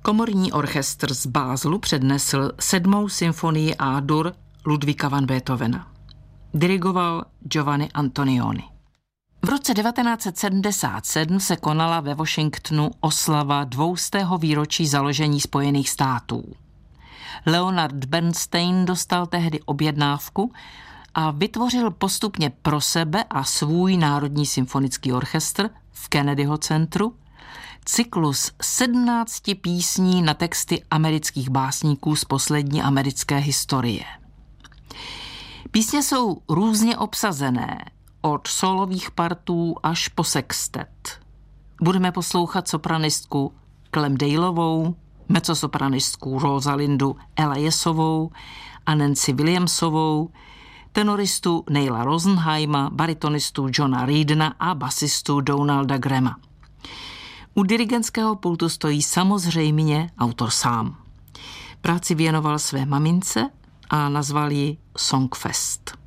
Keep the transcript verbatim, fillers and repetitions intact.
Komorní orchestr z Bázlu přednesl sedmou symfonii A-dur Ludvíka van Beethovena. Dirigoval Giovanni Antonioni. V roce devatenáct set sedmdesát sedm se konala ve Washingtonu oslava dvoustého výročí založení Spojených států. Leonard Bernstein dostal tehdy objednávku a vytvořil postupně pro sebe a svůj Národní symfonický orchestr v Kennedyho centru cyklus sedmnácti písní na texty amerických básníků z poslední americké historie. Písně jsou různě obsazené, od solových partů až po sextet. Budeme poslouchat sopranistku Clem Daleovou, mezzosopranistku Rosalindu Eliasovou a Nancy Williamsovou, tenoristu Neila Rosenheima, baritonistu Johna Reedena a basistu Donalda Grahama. U dirigentského pultu stojí samozřejmě autor sám. Práci věnoval své mamince a nazval ji Songfest.